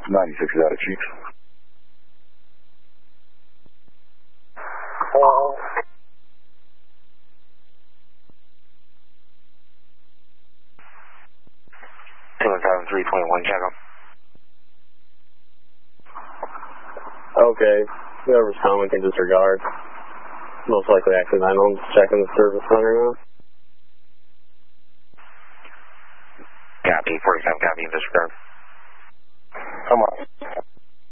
96 is out of Chief. Taylor 321, check up. Okay, whoever's calling can disregard. Most likely accidental. Checking the service center now. Copy, 47, copy, disregard. Come on.